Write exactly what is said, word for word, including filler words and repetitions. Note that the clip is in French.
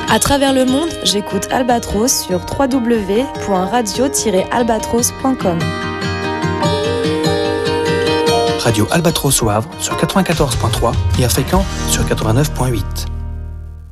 À travers le monde, j'écoute Albatros sur w w w point radio tiret albatros point com. Radio Albatros au Havre sur quatre-vingt-quatorze point trois et à Fécamp sur quatre-vingt-neuf point huit.